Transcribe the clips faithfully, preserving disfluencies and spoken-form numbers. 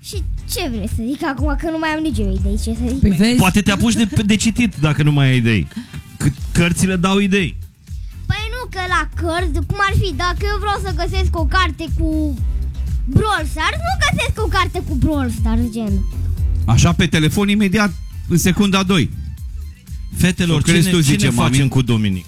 Și ce vrei să zic acum că nu mai am nicio idee ce să zic? Păi vezi? Poate te apuci de, de citit dacă nu mai ai idei. Că cărțile dau idei. Păi nu, că la cărți, cum ar fi, dacă eu vreau să găsesc o carte cu Brawl Stars, nu găsesc o carte cu Brawl Stars, gen. Așa pe telefon imediat, în secunda doi. Fetelor, Ce crezi cine, tu, zice cine mami? facem cu Dominic?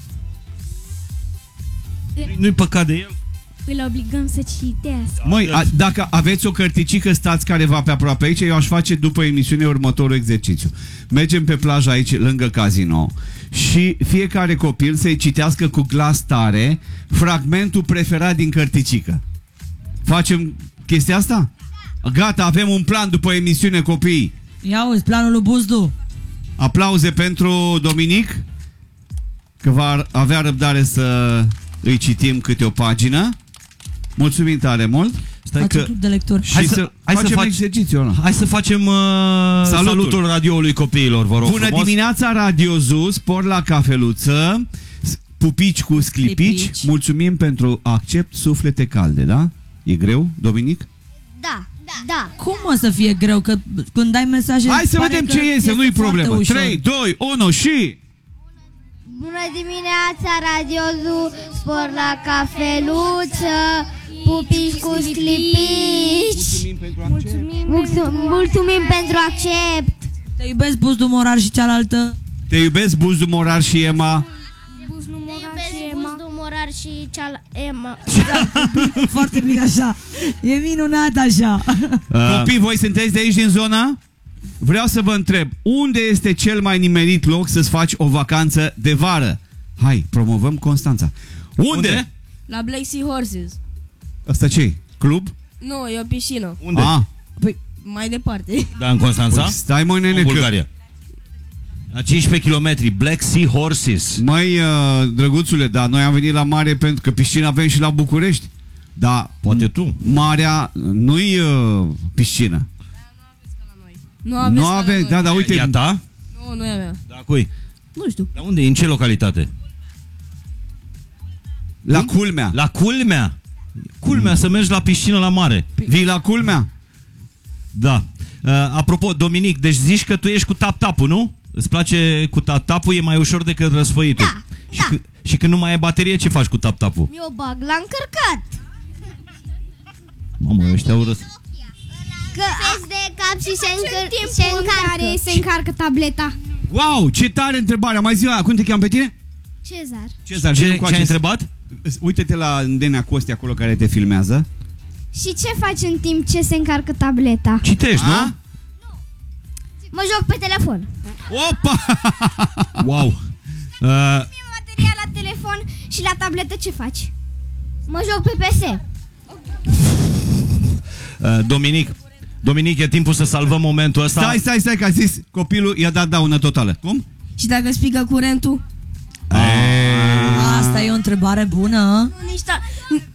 Nu-i păcat de el? Îl obligăm să citească. Măi, a, dacă aveți o cărticică, stați careva pe aproape aici, eu aș face după emisiune următorul exercițiu. Mergem pe plajă aici, lângă casino, și fiecare copil să-i citească cu glas tare fragmentul preferat din cărticică. Facem chestia asta? Gata, avem un plan după emisiune, copii. Ia uzi, planul lui Buzdu. Aplauze pentru Dominic, că va avea răbdare să îi citim câte o pagină. Mulțumim tare mult. Stai Facem că... club de lectori. Și Hai să, să- hai să facem faci- exercițiul ăla. Hai să facem uh, Salutul. salutul radioului copiilor, vă rog Bună frumos. dimineața, Radio Zoo, spor la cafeluță, s- pupici cu sclipici. Sclipici. Mulțumim pentru accept, suflete calde, da? E greu, Dominic? Da, da, da. Cum o să fie greu? Că când dai mesaje... Hai să pare vedem că ce iese, nu-i foarte problemă. ușor. trei, doi, unu și... Bună dimineața, Radio Zoo, spor la cafeluță, pupici cu sclipici. Mulțumim, mulțumim pentru accept. Te iubesc, Buzdu Morar și cealaltă. Te iubesc, Buzu Morar și Ema. Buzdu Morar și cealaltă Ema. Foarte bine așa. E minunat așa. Uh. Copii, voi sunteți de aici din zona? Vreau să vă întreb, unde este cel mai nimerit loc să-ți faci o vacanță de vară? Hai, promovăm Constanța. Unde? Unde? La Black Sea Horses. Asta ce-i? Club? Nu, e o piscină. Unde? Ah, Păi, Mai departe. Da, în Constanța? păi stai măi nene În că... Bulgaria. La cincisprezece kilometri, Black Sea Horses. Măi, uh, drăguțule, dar noi am venit la mare pentru că piscina avem și la București. Da, Poate tu. marea nu-i uh, piscină. Nu aveți Nu ca la avem, noi. da, da, uite. E a ta? Nu, nu e a mea. Da, cui? Nu știu. La unde? În ce localitate? La culmea. La culmea. Culmea, să mergi la piscină la mare. Vii la culmea? Da. Uh, apropo, Dominic, deci zici că tu ești cu tap-tap-ul, nu? Îți place cu tap-tap-ul, e mai ușor decât răsfăitul. Da, și, da. c- și când nu mai ai baterie, ce faci cu tap-tap-ul? Eu bag la încărcat. Mamă, ăștia au răs... Că fes de cap și se, încăr- se încarcă. se încarcă tableta. Wow, ce tare întrebare. Mai ziua, cum te cheamă pe tine? Cezar. Cezar, Ce, vină ce încoace. ai întrebat? Uite-te la Nenea Costi acolo care te filmează. Și ce faci în timp ce se încarcă tableta? Citești, A? nu? Mă joc pe telefon. Opa! Wow. Uh, Bateria la telefon și la tabletă ce faci? Mă joc pe P S. uh, Dominic, Dominic, e timpul să salvăm momentul ăsta. Stai, stai, stai, că a zis copilul i-a dat daună totală. Cum? Și dacă spică curentul? asta e o întrebare bună. Nu, nici ta...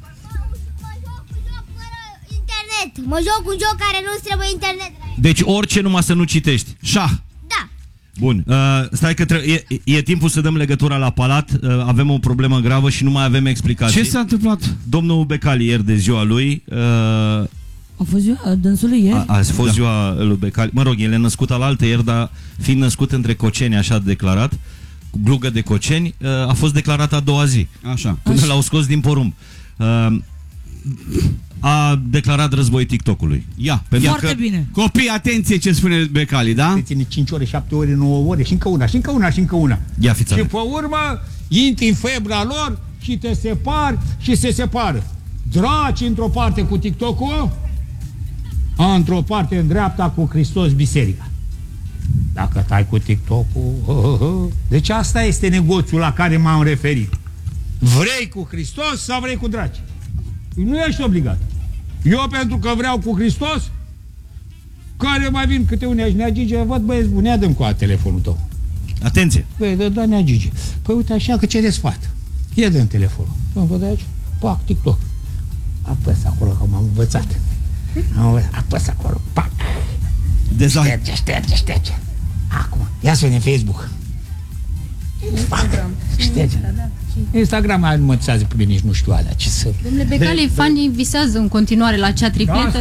Internet. Mă joc un joc care nu-ți trebuie internet. Deci orice, numai să nu citești. Șah. Da. Bun, uh, stai că tre- e, e timpul să dăm legătura la palat. uh, Avem o problemă gravă și nu mai avem explicații. Ce s-a întâmplat? Domnul Becali ieri de ziua lui, uh, A fost ziua dânsului ieri? a, a fost da. ziua lui Becali. Mă rog, el e născut alaltă ieri, dar fiind născut între Coceni, așa declarat, cu glugă de Coceni, uh, a fost declarat a doua zi, Așa. până l-au scos din porumb. uh, A declarat război TikTok-ului. Ia, Pentru Foarte că bine. copii, atenție ce spune Becali, da? Te ține cinci ore, șapte ore, nouă ore și încă una, și încă una, și încă una. Ia fița Și mea. pe urmă intri în febra lor și te separi și se separă. Draci într-o parte cu TikTok-ul, într-o parte în dreapta cu Hristos biserica. Dacă tai cu TikTok-ul... Uh, uh, uh. Deci asta este negoțul la care m-am referit. Vrei cu Hristos sau vrei cu draci? Nu ești obligat. Eu pentru că vreau cu Hristos, care mai vin câte unii aici, Nea Gigi, văd băieți bune, ia dăm cu a telefonul tău. Atenție. Băi, dă, da, Nea Gigi. Păi uite așa că cere sfat. Ia dă-mi telefonul. Îmi văd aici, pac, TikTok. Apăs acolo, că m-am învățat. Am învățat. Apăs acolo, pac. Dezal... Șterge, șterge, șterge. Acum, ia să vedem Facebook. Instagram. Șterge. Instagram aia nu mă țează pe mine, nici nu știu alea. Ce să... Domnule Becali, fanii visează în continuare la acea tripletă.